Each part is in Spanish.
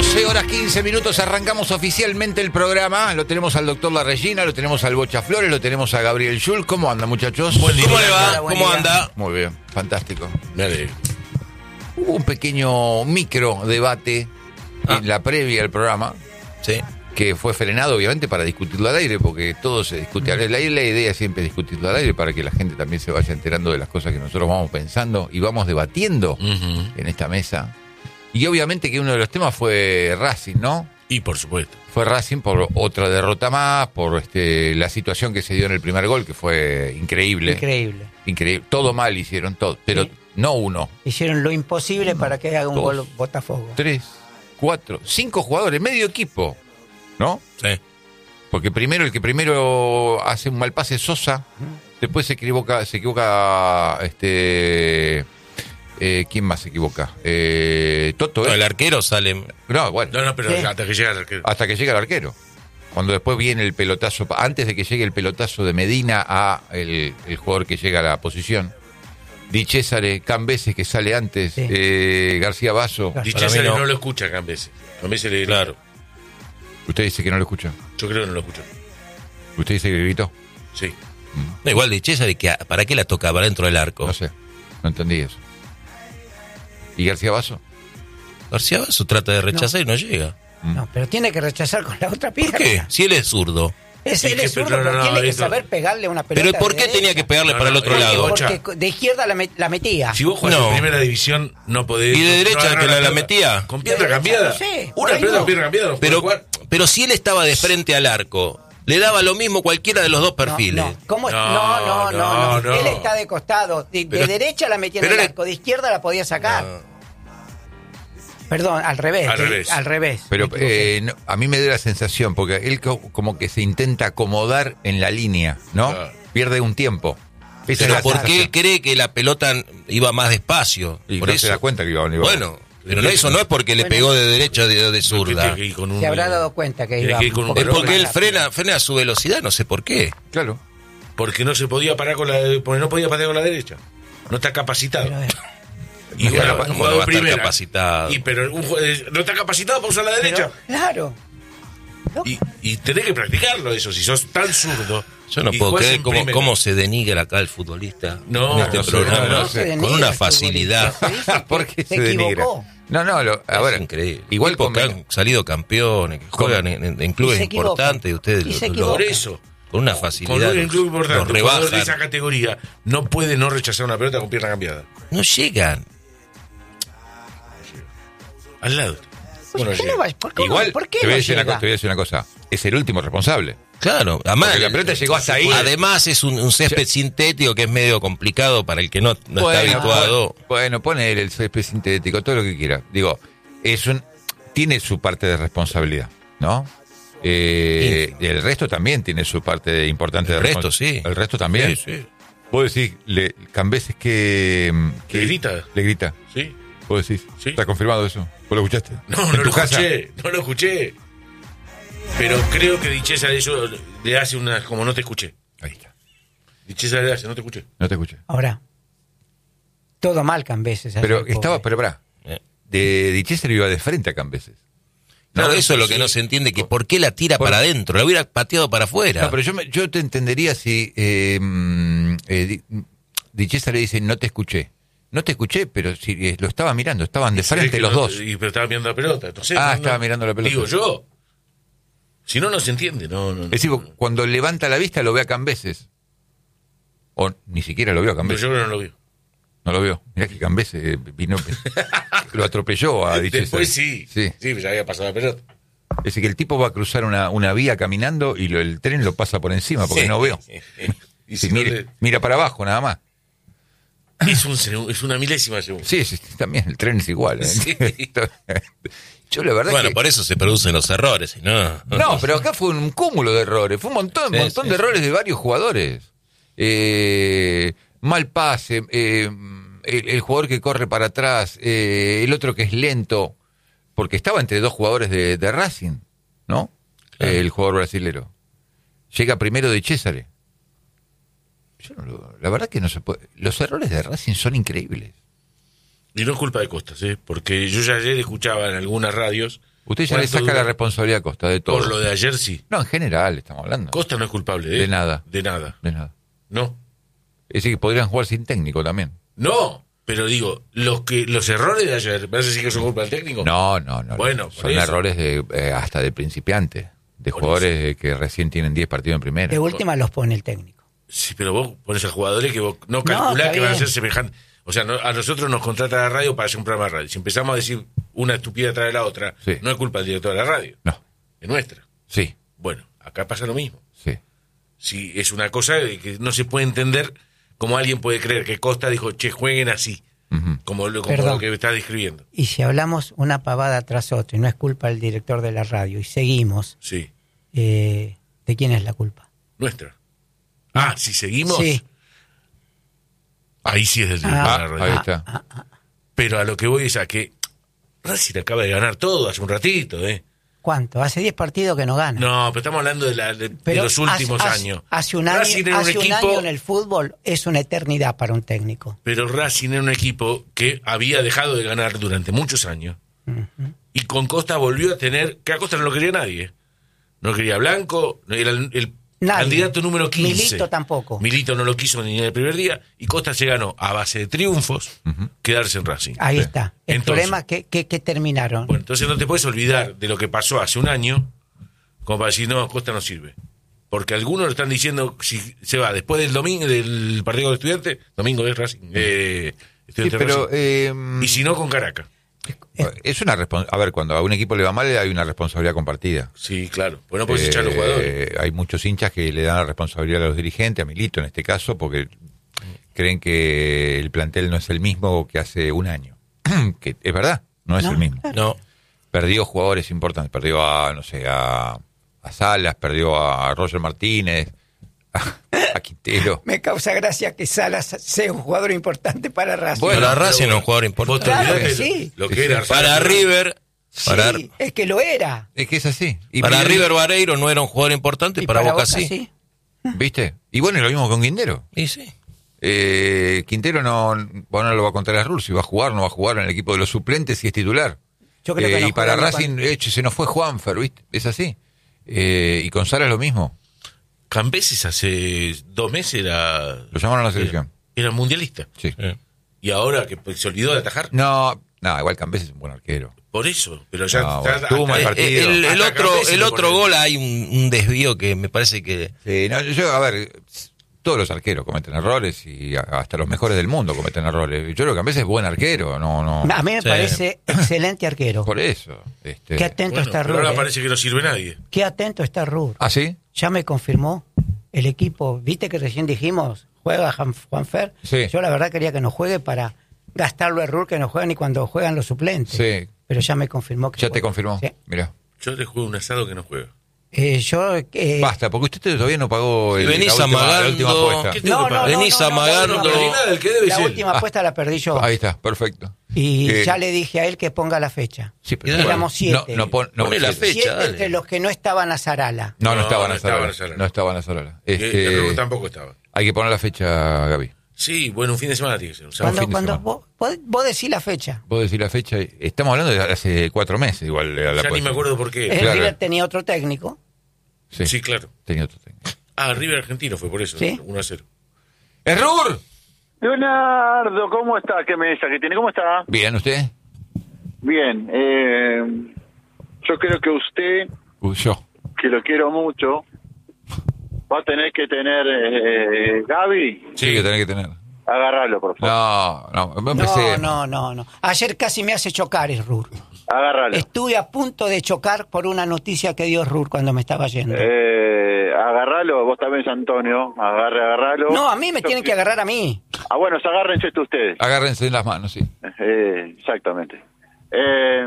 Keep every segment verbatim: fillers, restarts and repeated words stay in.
doce horas quince minutos, arrancamos oficialmente el programa. Lo tenemos al doctor La Regina, lo tenemos al Bocha Flores, lo tenemos a Gabriel Schul. ¿Cómo anda, muchachos? Buen día. ¿Cómo le va? Hola, ¿Cómo día. anda? Muy bien, fantástico. Me alegro. Hubo un pequeño micro debate Ah. en la previa al programa, Sí. que fue frenado obviamente para discutirlo al aire, porque todo se discute al aire. La idea siempre es discutirlo al aire para que la gente también se vaya enterando de las cosas que nosotros vamos pensando y vamos debatiendo Uh-huh. en esta mesa. Y obviamente que uno de los temas fue Racing, ¿no? Y por supuesto. Fue Racing por otra derrota más, por este la situación que se dio en el primer gol, que fue increíble. Increíble. Increíble. Todo mal hicieron, todo, pero Sí. no uno. Hicieron lo imposible para que haga un Dos. gol Botafogo. Tres, cuatro, cinco jugadores, medio equipo, ¿no? Sí. Porque primero el que primero hace un mal pase es Sosa, después se equivoca, se equivoca este eh, ¿quién más se equivoca? Eh, Toto, No, ¿eh? el arquero sale. No, bueno, No, no, pero Sí. hasta que llega el arquero. hasta que llega el arquero. Cuando después viene el pelotazo, antes de que llegue el pelotazo de Medina a el, el jugador que llega a la posición. Di Césare, Cambeses que sale antes, Sí. eh, García Basso. Claro. Di Para mí César no. no lo escucha acá en veces. A veces le Claro. Usted dice que no lo escucha. Yo creo que no lo escucho. Usted dice que gritó. Sí. No, igual de César, que ¿para qué la tocaba dentro del arco? No sé, no entendí eso. ¿Y García Basso? García Basso trata de rechazar y no llega. No, pero tiene que rechazar con la otra pierna. ¿Por qué? Si él es zurdo. Es, ¿Y él qué? es zurdo, Pero no, pero no, tiene que esto- saber pegarle una pelota. Pero ¿por de qué tenía derecha. que pegarle No, para el no, otro porque- lado? Bocha. Porque de izquierda la, met- la metía. Si vos jugás No. en primera división, no podés. ¿Y de derecha no agarrás que la- la pelota. metía? Con pierna De derecha, cambiada. no sé, por Una ahí pelota no. con pierna cambiada no Pero, puede jugar. pero si él estaba de frente al arco, le daba lo mismo cualquiera de los dos No, perfiles. no, ¿cómo? No, No, no, no, no, no, no. Él está de costado. De, de Pero- derecha la metía en pero el él- arco, de izquierda la podía sacar. No. Perdón, al revés. Al de- revés. Al revés. Pero me equivoqué. eh, no, a mí me dio la sensación, porque él co- como que se intenta acomodar en la línea, ¿no? Claro. Pierde un tiempo. Esa es Pero la ¿por qué sensación. él cree que la pelota iba más despacio? Y Por no eso. se da cuenta que iba iba- Bueno, pero no, eso no es porque le Bueno. pegó de derecha o de, de zurda. Tiene que ir con un- Se habrá dado cuenta que Tiene iba que ir con un un poco Es reloj. porque él más rápido. frena, frena a su velocidad, no sé por qué. Claro. Porque no se podía parar con la. Porque no podía patear con la derecha. No está capacitado. Pero, eh, Y No, bueno, ¿cómo un no jugador va a de estar primera. capacitado? Y pero un jue- no está capacitado para usar la derecha. pero, claro. No, Y, y tenés que practicarlo eso, si sos tan zurdo. Yo no y puedo jugás creer en cómo, primera. cómo se denigra acá el futbolista No, en este no sé, programa. no, no se sé. denigra Con una el facilidad. futbolista. Se dice que ¿Por qué se, se denigra? equivocó. No, no, lo, a Es ver, increíble. igual Tipos que con han salido campeones, que juegan en, en- en clubes Y se equivocan. importantes y ustedes Y se lo- lo- equivocan. Por eso, con una con facilidad un los, club importante, los un jugador de rebajan. esa categoría no puede no rechazar una pelota con pierna cambiada. No llegan. Al lado. Pues, Bueno, ¿por qué llega. no va- por qué igual no- por qué te, voy a no decir una, llega? co- te voy a decir una cosa. Es el último responsable. Claro, además, Porque la pelota llegó hasta ahí. además es un, un césped sintético que es medio complicado para el que no, no está habituado. Bueno, bueno, pone el césped sintético, todo lo que quiera. Digo, es un, tiene su parte de responsabilidad, ¿no? Eh, y el resto también tiene su parte de- importante El de resto, responsabilidad. sí. El resto también. Sí, sí. Puedo decir, le, Cambeses que, que. ¿Le grita? Le grita. ¿Sí? ¿Puedo decir? Sí. ¿Está confirmado eso? ¿Vos lo escuchaste? No, ¿En no tu lo casa? escuché, no lo escuché. Pero creo que Dichesa de eso le hace una. Como no te escuché. Ahí está. Dichesa le hace, no te escuché. No te escuché. Ahora, todo mal Cambeses. ayer, Pero pobre. estaba, pero pará. Eh. De Dichester iba de frente a Cambeses. Claro, No, eso es lo sí. que no se entiende, que por qué la tira Por- para adentro, la hubiera pateado para afuera. No, pero yo, me- yo te entendería si eh, mm, eh, Di, Di César le dice, no te escuché. No te escuché, pero si eh, lo estaba mirando, estaban de Se ve frente que los no- dos. Y, pero estaba mirando la pelota. Entonces, Ah, no, estaba no. mirando la pelota. Digo yo. Si no, no se entiende. No, no, Es decir, cuando levanta la vista lo ve a Cambeses. O ni siquiera lo vio a Pero Cambeses. yo creo que no lo vi. No lo vio. Mirá que Cambeses eh, vino, lo atropelló a Di César. Después sí. Sí. Sí, ya había pasado la pelota. Es decir, que el tipo va a cruzar una, una vía caminando y lo- el tren lo pasa por encima porque Sí. no veo. Y Sí, si no mira, le- mira para abajo nada más. es, un, segu- es una milésima de segundo. Sí, sí, también el tren es igual. ¿eh? Sí. Yo la verdad bueno, que... por eso se producen los errores, ¿sí? ¿no? No, pero acá fue un cúmulo de errores. Fue un montón, un Sí, montón sí, de sí. errores de varios jugadores. Eh, mal pase, eh, el, el jugador que corre para atrás, eh, el otro que es lento, porque estaba entre dos jugadores de, de Racing, ¿no? Claro. Eh, el jugador brasilero. Llega primero de César. Yo no lo- la verdad que no se puede. Los errores de Racing son increíbles. Y no es culpa de Costas, ¿eh? Porque yo ya ayer escuchaba en algunas radios Usted ya le ¿Cuánto saca la dura? responsabilidad a Costa de todo. Por lo de ayer sí. No, en general estamos hablando. Costa no es culpable de, De nada. De nada. De nada. No. Es decir, que podrían jugar sin técnico también. No. Pero digo, los que los errores de ayer, ¿me vas a decir que son culpa del técnico? No, no, no. Bueno, no. por Son eso. errores de eh, hasta de principiantes, de Por jugadores que recién tienen diez partidos en primera. De última los pone el técnico. Sí, pero vos pones a jugadores que vos no calculás está que van a bien. ser semejantes. O sea, no- a nosotros nos contrata la radio para hacer un programa de radio. Si empezamos a decir una estupidez atrás de la otra, Sí. no es culpa del director de la radio, No, es nuestra. sí, Bueno, acá pasa lo mismo. sí. Si es una cosa que no se puede entender como alguien puede creer que Costa dijo, che, jueguen así, Ujú. como, lo, como Perdón. lo que está describiendo. Y si hablamos una pavada tras otra y no es culpa del director de la radio y seguimos, Sí, eh, ¿de quién es la culpa? nuestra. Ah, si seguimos, Sí. ahí sí es del director Ah, de la radio. Ahí está. Pero a lo que voy es a que Racing acaba de ganar todo hace un ratito, ¿eh? ¿Cuánto? Hace diez partidos que no gana. No, pero estamos hablando de, la, de, de Pero los últimos hace, años. Hace un año, Racing era un hace un equipo, año en el fútbol es una eternidad para un técnico. pero Racing era un equipo que había dejado de ganar durante muchos años. Y con Costa volvió a tener, que a Costa no lo quería nadie. No lo quería Blanco, no era el, el Nadie. candidato número quince. Milito tampoco. Milito no lo quiso ni en el primer día. Y Costa se ganó a base de triunfos quedarse en Racing. Ahí Sí. está. El Entonces- problema es que, que, que terminaron. Bueno, entonces no te puedes olvidar de lo que pasó hace un año, como para decir, no, Costa no sirve. Porque algunos lo están diciendo, si se va después del domingo, del partido de estudiantes, domingo es Racing, eh, Sí, Estudiantes pero Racing. eh, Y si no, con Caracas. es una respons- a ver, cuando a un equipo le va mal hay una responsabilidad compartida. Sí, claro. Pues no puedes Eh, echar a los jugadores. Hay muchos hinchas que le dan la responsabilidad a los dirigentes, a Milito en este caso, porque creen que el plantel no es el mismo que hace un año. Que es verdad, no es No. el mismo. No. Perdió jugadores importantes, perdió a, no sé, a, a Salas, perdió a Roger Martínez, a, a Quintero. Me causa gracia que Salas sea un jugador importante para Racing. Bueno, para pero Racing es un jugador Vos te importante. Claro olvidás que de lo- sí. lo que Sí, era sí. Para Arsenal. River, para, Sí, es que lo era. Es que es así. Y para Miguel- River Vareiro no era un jugador importante, Y para, Boca, sí. ¿Viste? Y bueno, y lo mismo con Quintero. Y sí. Eh, Quintero no, bueno, no lo va a contar a Rul, si va a jugar, no va a jugar en el equipo de los suplentes si es titular. Yo creo que Eh, no y para juega ni Racing, cuando- eh, che, se nos fue Juanfer, ¿viste? Es así. Eh, y con Sara es lo mismo. Cambeses hace dos meses era, Lo llamaron a la selección. era mundialista. Sí. Eh. Y ahora que pues, se olvidó de atajar. No, no, igual Campés es un buen arquero. Por eso. Pero ya No, está- bueno, tuvo mal hasta- partido. El, el hasta otro, Cambeses el lo otro pone- gol hay un, un desvío que me parece que... Sí, no, yo, a ver, todos los arqueros cometen errores y a- hasta los mejores del mundo cometen errores. Yo creo que Campés es buen arquero, no, no. A mí me Sí. parece excelente arquero. Por eso. Este... Qué atento Bueno, está pero Rur. ahora eh. parece que no sirve nadie. Qué atento está Rur. ¿Ah, sí? Ya me confirmó el equipo. ¿Viste que recién dijimos juega Jan- Juanfer? Sí. Yo la verdad quería que no juegue para gastarlo a Rur, que no juega ni cuando juegan los suplentes. Sí. Pero ya me confirmó que Ya te juega. confirmó. Sí. Mirá. Yo le juego un asado que no juega. Eh, yo eh, Basta, porque usted todavía no pagó el, Venís la, última, la amagando. última apuesta. ¿Qué tengo no, que no, pagar? no, Venís no, no, amagando. no, no, no, nada, el que debe la es él. última apuesta la perdí yo. Ahí está, perfecto. Y Eh, ya le dije a él que ponga la fecha. Sí, pero Éramos no, siete. no, pon- no, Pone la siete. fecha. Siete dale. entre los que no estaban a Zarala. No, no, No, estaban no a estaban Sorola. a Sorola. No estaban a Sorola. Eh, Este, el Rubio tampoco estaba. hay que poner la fecha, Gaby. Sí, bueno, un fin de semana tiene que ser. un sábado. Cuando, fin de cuando semana. vos, vos, vos decís la fecha. Vos decís la fecha. Estamos hablando de hace cuatro meses, igual. era la Ya ni apuesta. me acuerdo por qué. El Claro. River tenía otro técnico. Sí, Sí, claro. tenía otro técnico. Ah, River Argentino fue por eso. Sí. uno a cero. ¡Error! Leonardo, ¿cómo está? ¿Qué mensaje tiene? ¿Cómo está? Bien, ¿usted? Bien. Eh, yo creo que usted, Uh, yo. que lo quiero mucho, va a tener que tener, eh, Gaby, Sí, que tenés que tener. agárralo, por favor. No, no, No, empecé. no, no, no. Ayer casi me hace chocar el Rur. Agárralo. Estuve a punto de chocar por una noticia que dio Rur cuando me estaba yendo. Eh, agárralo, vos también, Antonio. Agarre, agárralo. No, a mí me Yo- tienen que agarrar a mí. Ah, bueno, agárrense esto ustedes. Agárrense en las manos, sí. Eh, exactamente. Eh,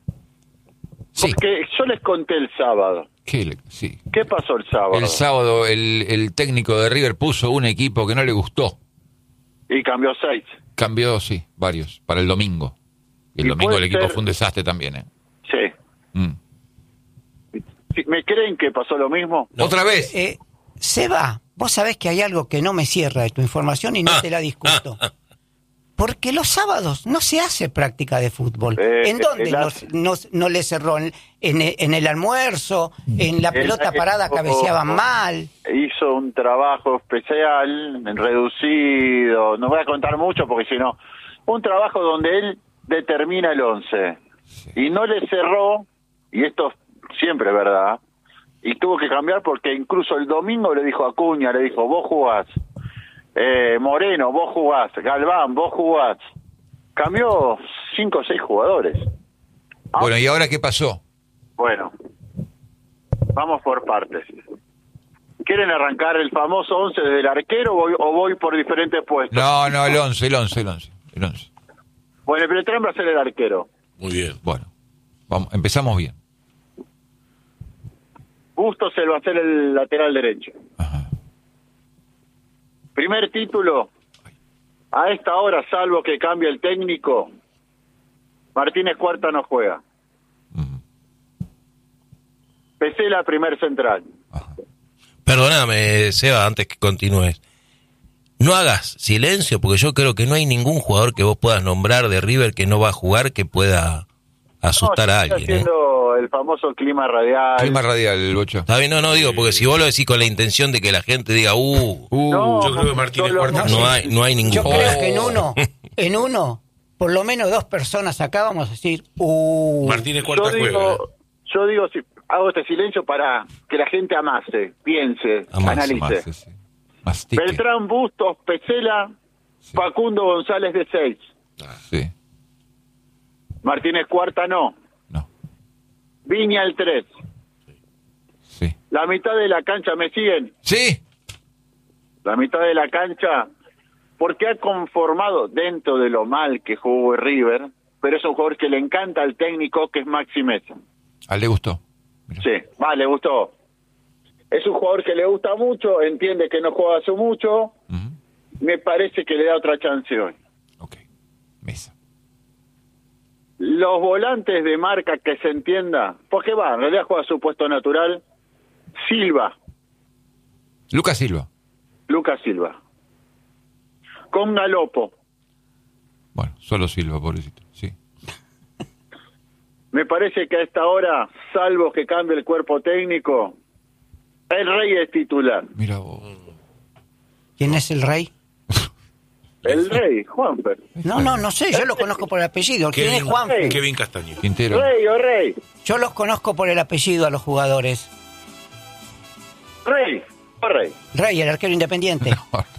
Sí. porque yo les conté el sábado. ¿Qué le- sí. ¿Qué pasó el sábado? El sábado el, el técnico de River puso un equipo que no le gustó. Y cambió seis. Cambió, sí, varios, para el domingo. Y el Y domingo puede el equipo ser- fue un desastre también, ¿eh? Sí. Mm. Sí, ¿me creen que pasó lo mismo? ¿Otra vez? Eh, Seba, vos sabés que hay algo que no me cierra de tu información y no Ah, te la discuto. Porque los sábados no se hace práctica de fútbol. Eh, ¿En dónde el no, hace- no, no le cerró? ¿En, en, en el almuerzo? ¿En la El pelota hace- parada cabeceaban mal? Hizo un trabajo especial, reducido, no voy a contar mucho porque si no, un trabajo donde él determina el once y no le cerró, y esto siempre es verdad, y tuvo que cambiar porque incluso el domingo le dijo a Acuña, le dijo, vos jugás, eh, Moreno, vos jugás, Galván, vos jugás. Cambió cinco o seis jugadores. Ah, Bueno, ¿y ahora qué pasó? Bueno, vamos por partes. ¿Quieren arrancar el famoso once desde el arquero o voy, o voy por diferentes puestos? No, no, el once, el once, el once, el once. Bueno, el Beltrán va a ser el arquero. Muy bien. Bueno, vamos, empezamos bien. Bustos él va a ser el lateral derecho. Ajá. Primer título, a esta hora, salvo que cambie el técnico, Martínez Cuarta no juega. Ujú. Pesela, primer central. Ajá. Perdóname, Seba, antes que continúes. No hagas silencio, porque yo creo que no hay ningún jugador que vos puedas nombrar de River que no va a jugar que pueda asustar No, a estoy alguien. ¿eh? haciendo el famoso clima radial. Clima radial, el Bocha. Está bien, no, no digo, porque si vos lo decís con la intención de que la gente diga, uh, Uh, No, Yo creo que Martínez solo- Cuarta no hay, no hay ningún Yo jugador. creo que en uno, en uno, por lo menos dos personas acá vamos a decir, uh, Martínez Cuarta yo juega. ¿eh? digo, yo digo, si hago este silencio para que la gente amase, piense, Amase, analice. más, sí, sí. Mastique. Beltrán, Bustos, Pesela, Sí. Facundo González de seis. Sí, Martínez Cuarta no. no, Viña el tres. sí. La mitad de la cancha, ¿me siguen? Sí, La mitad de la cancha, porque ha conformado dentro de lo mal que jugó River, pero es un jugador que le encanta al técnico, que es Maxi Mesa. a él le gustó. Mira. Sí, va, le gustó. Es un jugador que le gusta mucho, entiende que no juega hace mucho, Ujú. me parece que le da otra chance hoy. Ok, Mesa. Los volantes de marca, que se entienda, porque va, en realidad juega su puesto natural, Silva, Lucas Silva. Lucas Silva. Con Galopo, Bueno, solo Silva, pobrecito. Sí. me parece que a esta hora, salvo que cambie el cuerpo técnico, el Rey es titular. Mira vos. ¿quién es el rey? El Rey, Juanfer. No, no, no sé, yo lo conozco por el apellido. ¿Quién es Kevin, Juan? Kevin Castaño. Quintero. Rey o Rey. Yo los conozco por el apellido a los jugadores. Rey o Rey. Rey, el arquero independiente.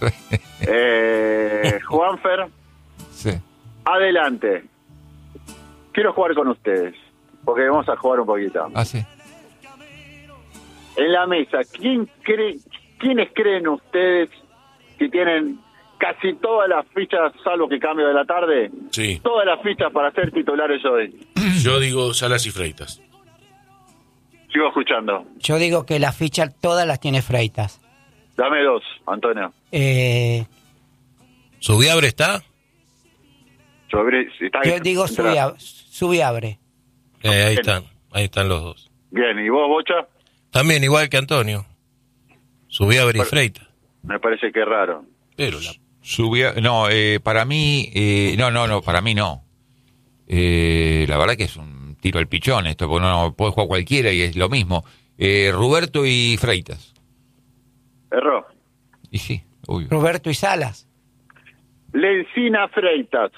Eh, Juanfer, Sí. adelante. Quiero jugar con ustedes, porque vamos a jugar un poquito. Ah, sí. En la mesa, ¿quién cree, ¿quiénes creen ustedes que tienen casi todas las fichas, salvo que cambio de la tarde? Sí. Todas las fichas para ser titulares hoy. Yo digo Salas y Freitas. Sigo escuchando. Yo digo que las fichas todas las tiene Freitas. Dame dos, Antonio. Eh, ¿Subiabre está? Sobre, si está yo digo entra. Subia- Subiabre. Eh, ahí están, ahí están los dos. Bien, ¿y vos, Bocha? También igual que Antonio. Subiabre y Freitas. Me parece que es raro. Pero la... Subía, no, eh, para mí, eh, no, no, no, para mí no. Eh, la verdad que es un tiro al pichón esto, porque no, no puede jugar cualquiera y es lo mismo. Eh, Roberto y Freitas. Erró. Y sí, obvio. Roberto y Salas. Lencina Freitas.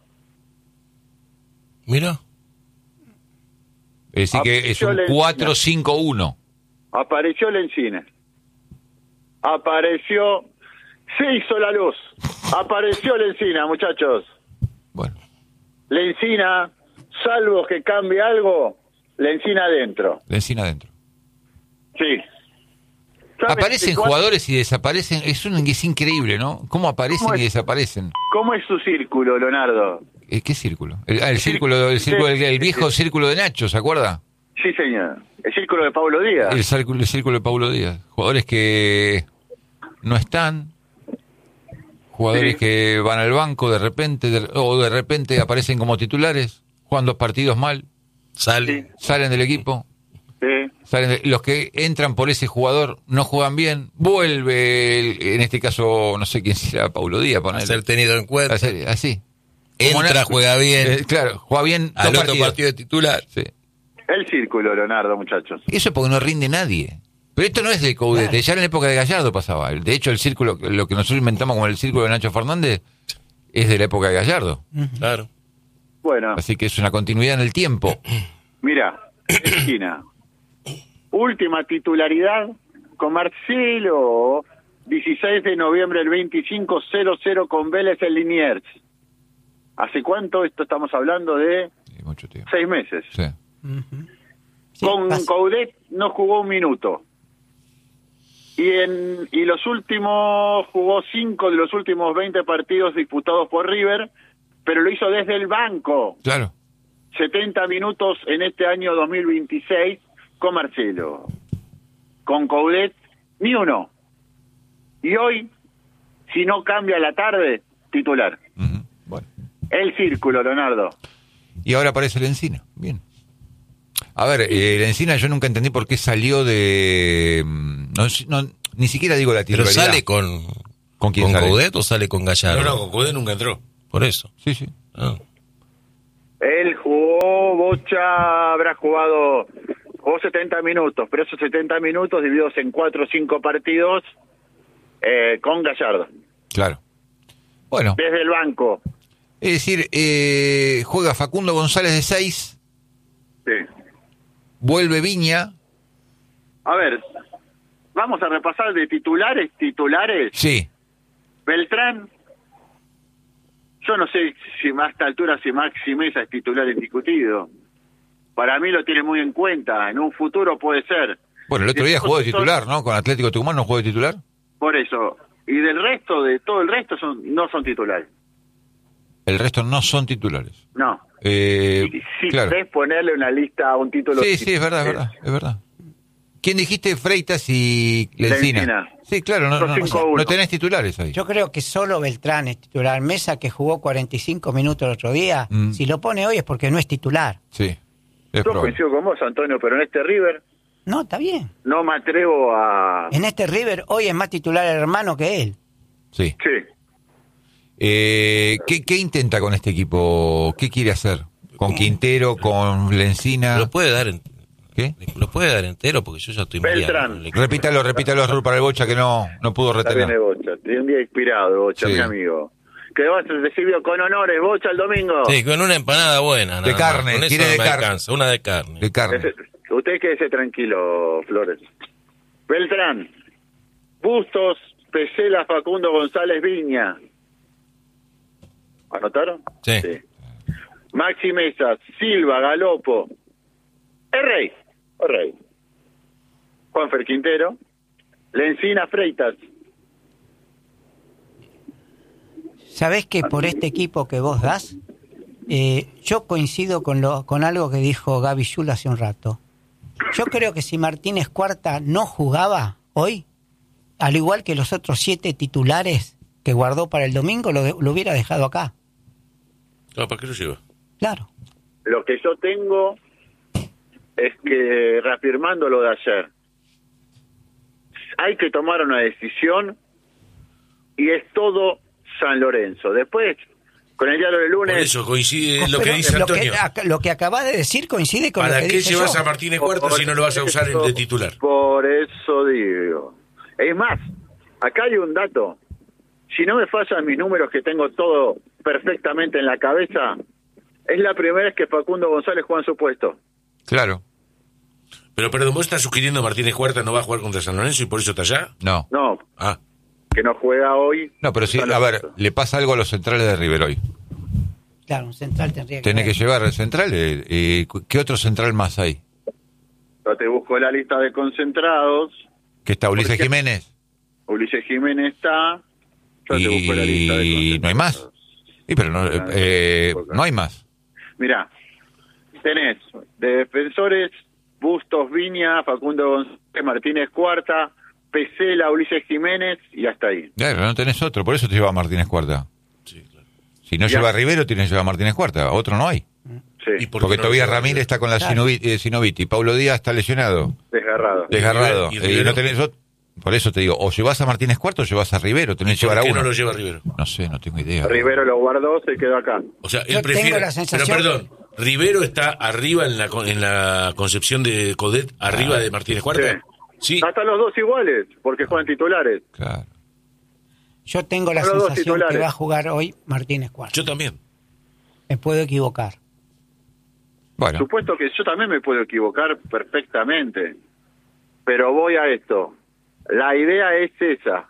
Mira, Es decir, que es un Apareció cuatro cinco uno. Apareció Lencina. Apareció. Se hizo la luz. Apareció Lencina, muchachos. Bueno, Lencina, salvo que cambie algo, Lencina adentro. la encina adentro. Sí. ¿Saben Aparecen de cuánto- jugadores y desaparecen. Es, un, es increíble, ¿no? ¿Cómo aparecen ¿Cómo y es? desaparecen? ¿Cómo es su círculo, Leonardo? Eh, ¿Qué círculo? El, ah, el círculo, el, círculo el, el viejo círculo de Nacho, ¿se acuerda? Sí, señor. El círculo de Pablo Díaz. El círculo, el círculo de Paulo Díaz. Jugadores que no están, jugadores Sí. que van al banco de repente, de- o de repente aparecen como titulares, juegan dos partidos mal, sale. salen del equipo, Sí. salen de- los que entran por ese jugador no juegan bien, vuelve, el- en este caso, no sé quién será, Paulo Díaz, A ponele. ser tenido en cuenta. Así, así. Entra, na- juega bien. Eh, claro, juega bien Al dos otro partidos. partido de titular. Sí. El círculo, Leonardo, muchachos. Eso es porque no rinde nadie. Pero esto no es de Coudet, Claro. ya en la época de Gallardo pasaba. De hecho, el círculo, lo que nosotros inventamos como el círculo de Nacho Fernández, es de la época de Gallardo. Claro. Bueno, Así que es una continuidad en el tiempo. mira, esquina. Última titularidad con Marcelo, dieciséis de noviembre del veinticinco, cero cero con Vélez en Liniers. ¿Hace cuánto? Esto estamos hablando de Sí, mucho tiempo. seis meses. Sí. Ujú. Sí, Con pasa. Coudet no jugó un minuto. Y en y los últimos, jugó cinco de los últimos veinte partidos disputados por River, pero lo hizo desde el banco. Claro. setenta minutos en este año dos mil veintiséis con Marcelo. Con Coudet, ni uno. Y hoy, si no cambia la tarde, titular. Ujú. Bueno. El círculo, Leonardo. Y ahora aparece el Encina. Bien. A ver, eh, el Encina yo nunca entendí por qué salió de... mm, No, no, ni siquiera digo la Pero titularidad. sale con, ¿Con quién con sale? Coudet o sale con Gallardo. No, no, con Coudet nunca entró. Por eso. Sí, sí. Ah. Él jugó, Bocha habrá jugado, jugó setenta minutos, pero esos setenta minutos divididos en cuatro o cinco partidos eh, con Gallardo. Claro. Bueno, Desde el banco. es decir, eh, juega Facundo González de seis, Sí. vuelve Viña. A ver, vamos a repasar de titulares, titulares. Sí. Beltrán, yo no sé si a esta altura si Maxi Mesa es titular indiscutido. Para mí lo tiene muy en cuenta, en un futuro puede ser. Bueno, el otro día jugó de titular, ¿no? Con Atlético Tucumán no jugó de titular. Por eso. Y del resto, de todo el resto, son no son titulares. El resto no son titulares. No. Eh, Si, si claro. querés ponerle una lista a un título... Sí, sí, es verdad, es verdad, es verdad. ¿Quién dijiste? Freitas y Lencina. Lencina. Sí, claro, no, Son no, cinco a no, uno. no tenés titulares ahí. Yo creo que solo Beltrán es titular. Mesa, que jugó cuarenta y cinco minutos el otro día, Mm. si lo pone hoy es porque no es titular. Sí, es Yo probable. coincido con vos, Antonio, pero en este River No, está bien. no me atrevo a... En este River hoy es más titular el hermano que él. Sí. Sí. Eh, ¿qué, ¿Qué intenta con este equipo? ¿Qué quiere hacer? ¿Con Quintero, con Lencina? Lo puede dar en- ¿Qué? lo puede dar entero porque yo ya estoy mareado Beltrán. con el equipo. Repítalo, repítalo, Rul, para el Bocha que no, no pudo Está bien, retener. Bocha. Tiene un día inspirado, Bocha, Sí. mi amigo. Que vas a recibió con honores, Bocha, el domingo. Sí, con una empanada buena. nada De más. carne, Con eso quiere no de me carne. alcanza, una de carne. De carne. Ese- usted quédese tranquilo, Flores. Beltrán, Bustos, Pesela, Facundo González, Viña. ¿Anotaron? Sí. Maxi Mesa, Silva, Galopo. El Rey. El Rey. Juanfer Quintero. Lencina, Freitas. ¿Sabés que por este equipo que vos das, eh, yo coincido con, lo, con algo que dijo Gaby Yul hace un rato? Yo creo que si Martínez Cuarta no jugaba hoy, al igual que los otros siete titulares que guardó para el domingo, lo, lo hubiera dejado acá. No, ¿para qué lo lleva? Claro. Lo que yo tengo es que, reafirmando lo de ayer, hay que tomar una decisión y es todo San Lorenzo. Después, con el diálogo del Por lunes... eso coincide lo que Pero dice lo Antonio. que, ac- lo que acabas de decir coincide con ¿Para lo que qué dije llevas yo. a Martínez Cuarta si no lo vas a usar en de titular? Por eso digo. Es más, acá hay un dato. Si no me fallan mis números, que tengo todo perfectamente en la cabeza, es la primera vez que Facundo González juega en su puesto. Claro. Pero perdón, ¿vos estás sugiriendo Martínez Cuarta no va a jugar contra San Lorenzo y por eso está allá? No. No, Ah, que no juega hoy. No, pero sí, San a ver, Lorenzo. le pasa algo a los centrales de River hoy. Claro, un central tendría que... Tiene que ver. llevar el central. eh, eh, ¿Qué otro central más hay? Yo te busco la lista de concentrados. ¿Que está Ulises Porque- Jiménez? Ulises Jiménez está. Yo te busco la lista de Y no hay más. concentrados. Sí, pero no, eh, eh, no hay más. Mirá, tenés de defensores Bustos, Viña, Facundo González, Martínez Cuarta, Pesela, Ulises Jiménez y hasta ahí. Claro, no tenés otro, por eso te lleva Martínez Cuarta. sí, claro. Si no Ya. lleva a Rivero, tienes que llevar a Martínez Cuarta. Otro no hay. Sí, ¿Y por Porque qué no lo Tobías lleva? Ramírez está con la Claro. Sinoviti, eh, Sinoviti. Paulo Díaz está lesionado, desgarrado. desgarrado. ¿Y Eh, Rivero? no tenés otro. Por eso te digo, o llevas a Martínez Cuarto o llevas a Rivero, tenés que llevar a ¿Por qué uno. no lo lleva Rivero? No sé, no tengo idea. Rivero lo guardó, se quedó acá. O sea, él Yo prefiere... tengo la sensación Pero perdón, ¿Rivero está arriba en la, con- en la concepción de Codet, arriba de Martínez Cuarta? Sí. Hasta los dos iguales, porque juegan titulares. Claro. Yo tengo la Son los dos sensación que titulares. va a jugar hoy Martínez Cuarto. Yo también. Me puedo equivocar. Bueno, Supuesto que yo también me puedo equivocar perfectamente, pero voy a esto. La idea es esa.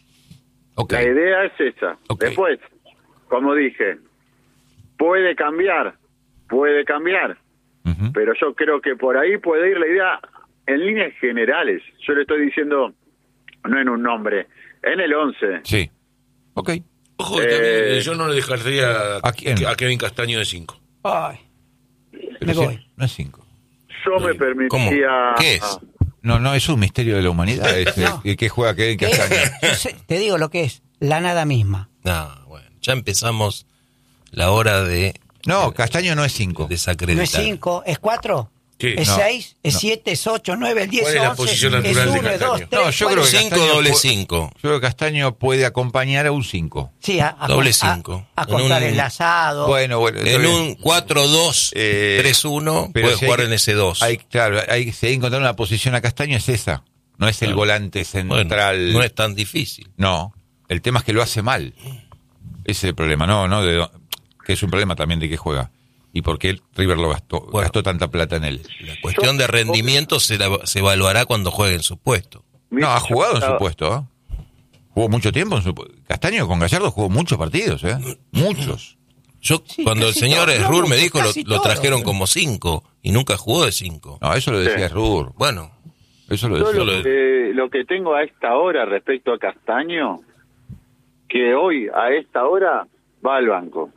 ok. La idea es esa. Ok. Después, como dije, puede cambiar, puede cambiar, Ujú. pero yo creo que por ahí puede ir la idea en líneas generales. Yo le estoy diciendo, no en un nombre, en el once. Sí. Ok. Ojo, que Eh, también, yo no le dejaría ¿a quién? a Kevin Castaño de cinco. Ay, Pero me sí, voy. no es cinco. Yo me permitía... ¿Qué es? No, no, es un misterio de la humanidad. Es, No. el que juega Kevin ¿Qué es? Castaño. Yo sé- te digo lo que es, la nada misma. No, bueno, ya empezamos la hora de No, Castaño no es cinco. desacreditar. No es cinco, es cuatro, ¿Qué? es No, seis, es no. siete, es ocho, nueve, es diez, ¿Cuál es la once, posición es natural de uno, es dos, Castaño? tres, No, yo cuatro. creo que Cinco, Castaño doble pu- cinco. Yo creo que Castaño puede acompañar a un cinco. Sí, a, a- Doble a- cinco. A, En contar un- enlazado. Bueno, bueno. está En bien. un cuatro dos Eh, tres uno pero puede si hay jugar que- en ese dos. Hay, claro, hay, si hay que encontrar una posición a Castaño es esa. No es el Claro. volante Bueno, central. no es tan difícil. No, el tema es que lo hace mal. Ese es el problema, no, no, de, que es un problema también de que juega. Y por qué River lo gastó, Bueno. gastó tanta plata en él. La cuestión de rendimiento se, la- se evaluará cuando juegue en su puesto. No, ha jugado en su Yo- puesto, ¿eh? Jugó mucho tiempo en su pu- Castaño con Gallardo jugó muchos partidos, ¿eh? Muchos. Yo, Sí, cuando el casi señor todo, Rur no, me dijo, lo, casi lo todo. trajeron como cinco y nunca jugó de cinco. No, eso lo decía Sí. Rur. Bueno, Eso lo Yo decía. lo lo- que, lo que tengo a esta hora respecto a Castaño, que hoy a esta hora va al banco.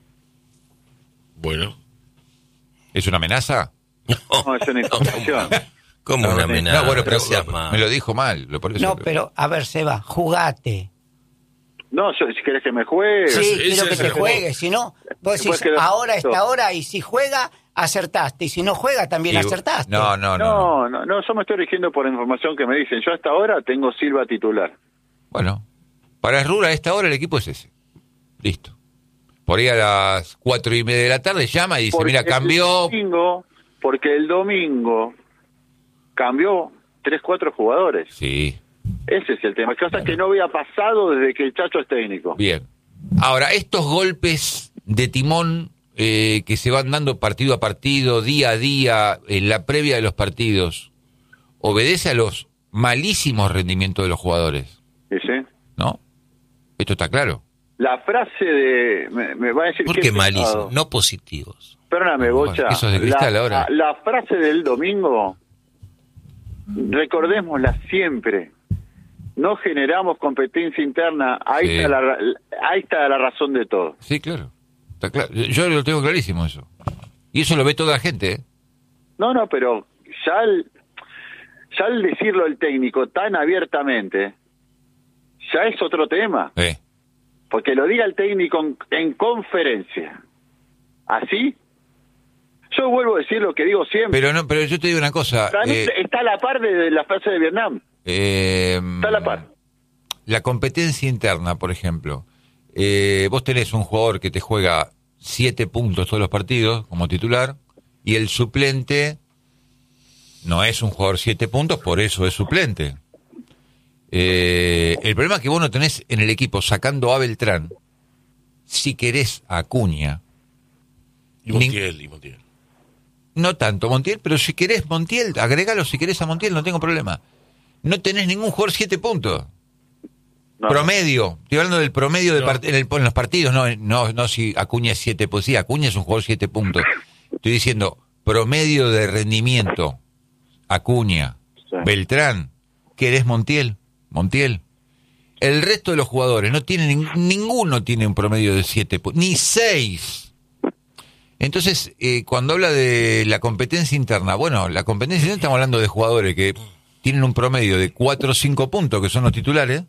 Bueno. ¿Es una amenaza? No, es una información. como No, una no, amenaza. no, bueno, pero no seas mal. me lo dijo mal. Lo, por eso No, lo- pero a ver, Seba, jugate. No, yo- si querés que me juegue... Sí, ese quiero es que el te juego. juegue. Si no, vos decís, Después quedó- ahora, esta hora, y si juega, acertaste. Y si no juega, también Y- acertaste. No, no, no, no. No, no, no, yo me estoy rigiendo por la información que me dicen. Yo hasta ahora tengo Silva titular. Bueno, para Rur a esta hora el equipo es ese. Listo. Por ahí a las cuatro y media de la tarde llama y dice, Porque mira, cambió. El domingo, porque el domingo cambió tres, cuatro jugadores. Sí, Ese es el tema. Cosa que no había pasado desde que el Chacho es técnico. bien. Ahora, estos golpes de timón eh, que se van dando partido a partido, día a día, en la previa de los partidos, obedece a los malísimos rendimientos de los jugadores, ¿Sí, sí? ¿no? Esto está claro. La frase de... Me, me va a decir ¿Por que qué es malísimo? pesado. No positivos. Perdóname, Bueno, Bocha. eso es de cristal la, ahora. la frase del domingo, recordémosla siempre. No generamos competencia interna. Ahí, Sí. está, la, ra- ahí está la razón de todo. Sí, claro. Está claro. Yo lo tengo clarísimo eso. Y eso lo ve toda la gente, ¿eh? No, no, pero ya al, ya al decirlo el técnico tan abiertamente, ya es otro tema. Eh. Porque lo diga el técnico en, en conferencia. ¿Así? Yo vuelvo a decir lo que digo siempre. Pero no, pero yo te digo una cosa. Está, eh, está a la par de, de la frase de Vietnam. eh, Está a la par. La competencia interna, por ejemplo. Eh, vos tenés un jugador que te juega siete puntos todos los partidos como titular y el suplente no es un jugador siete puntos, por eso es suplente. Eh, el problema es que vos no tenés en el equipo, sacando a Beltrán, si querés a Acuña, Y Montiel, y Montiel. no tanto Montiel, pero si querés Montiel, agrégalo si querés a Montiel, no tengo problema. No tenés ningún jugador siete puntos. No. Promedio, estoy hablando del promedio de No. part- en, el- en los partidos, no, no, no si Acuña es siete, pues sí, Acuña es un jugador siete puntos. Estoy diciendo promedio de rendimiento, Acuña, Sí. Beltrán, ¿querés Montiel? Montiel. El resto de los jugadores no tienen, ninguno tiene un promedio de siete, ni seis. Entonces, eh, cuando habla de la competencia interna, bueno, la competencia interna estamos hablando de jugadores que tienen un promedio de cuatro o cinco puntos, que son los titulares,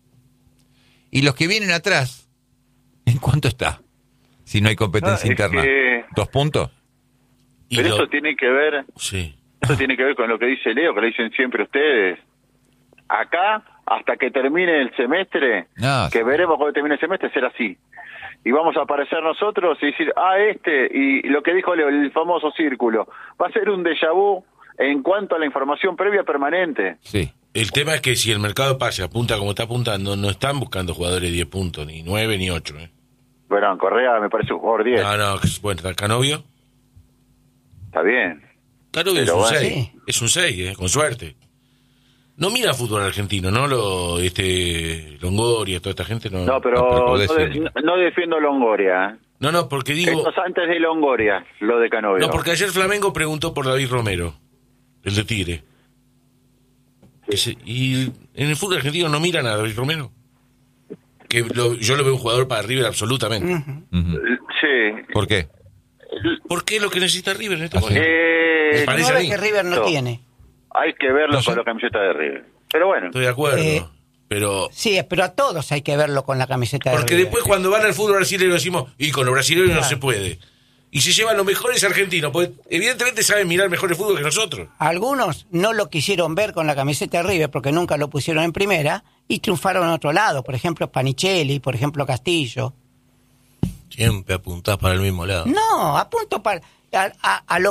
y los que vienen atrás, ¿en cuánto está? Si no hay competencia No, es interna. que- ¿Dos puntos? Y Pero lo- eso tiene que ver, Sí. eso tiene que ver con lo que dice Leo, que le dicen siempre ustedes. acá, hasta que termine el semestre, Ah, que sí. veremos cuando termine el semestre, será así. Y vamos a aparecer nosotros y decir, ah, este, y lo que dijo Leo, el famoso círculo, va a ser un déjà vu en cuanto a la información previa permanente. Sí. El tema es que si el mercado pase apunta como está apuntando, no están buscando jugadores de diez puntos, ni nueve ni ocho. ¿eh? Bueno, Correa me parece un jugador diez. No, no, que se puede entrar Canovio. Está bien. Canovio es Pero un bueno. seis, Sí. es un seis, eh, con suerte. No mira fútbol argentino, ¿no? Lo, este, Longoria, toda esta gente no. No, pero no, pero no, podés de- ir. no- no defiendo Longoria. ¿eh? No, no, porque digo... Esto es antes de Longoria, lo de Canovio. No, porque ayer Flamengo preguntó por David Romero, el de Tigre. Que se- y en el fútbol argentino no miran a David Romero. Que lo- yo lo veo un jugador para River absolutamente. Ujú. Sí. ¿Por qué? ¿Por qué es lo que necesita River en este Ah, sí. momento? Eh, Me parece a nueve mí. que River no No. tiene. hay que verlo No sé. con la camiseta de River. Pero bueno, Estoy de acuerdo. Eh, pero... Sí, pero a todos hay que verlo con la camiseta de Porque River. después cuando van al fútbol brasileño decimos, y con los brasileños no Claro. se puede. Y se llevan los mejores argentinos, porque evidentemente saben mirar mejor el fútbol que nosotros. Algunos no lo quisieron ver con la camiseta de River porque nunca lo pusieron en primera y triunfaron en otro lado. Por ejemplo, Panicelli, por ejemplo, Castillo. Siempre apuntás para el mismo lado. No, apunto para, a, a, a lo